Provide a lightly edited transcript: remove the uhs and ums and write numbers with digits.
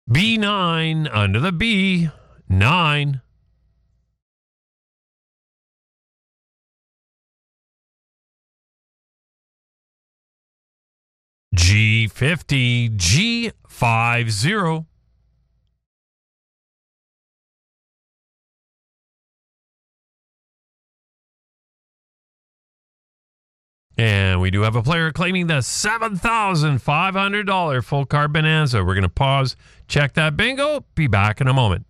B9 under the B. 9. G50. G50. And we do have a player claiming the $7,500 full card bonanza. We're going to pause, check that bingo, be back in a moment.